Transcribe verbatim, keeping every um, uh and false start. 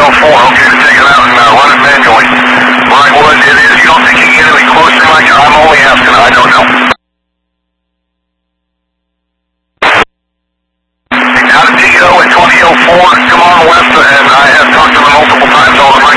oh four, okay to take it out and uh, run it manually. Right, well, it is. You don't think you can get any closer, Mike? I'm only asking. I don't know. Out of T O at twenty oh four, come on west, and I have talked to them multiple times. All the